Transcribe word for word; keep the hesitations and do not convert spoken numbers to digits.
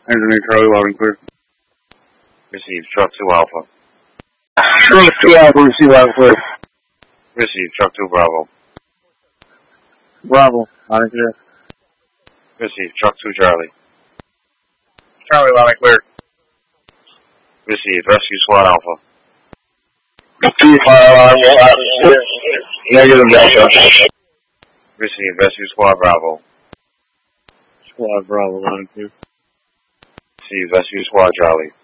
Engineer Charlie, loud and clear. Receive, truck two Alpha. Truck two Alpha, receive loud and clear. Receive, truck two Bravo. Bravo, loud and clear. Receive, truck two Charlie. Charlie, loud and clear. Receive, rescue squad Alpha. Two fire alarm, negative Delta. Receive, rescue squad Bravo. Squad Bravo, loud and clear. Receive, rescue squad Charlie.